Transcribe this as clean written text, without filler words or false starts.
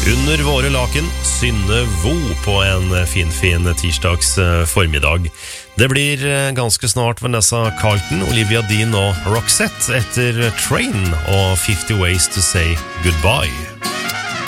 Under våre laken, Synne Vo på en fin tirsdags formiddag. Det blir ganske snart Vanessa Carlton, Olivia Dean og Roxette etter Train og 50 Ways to Say Goodbye.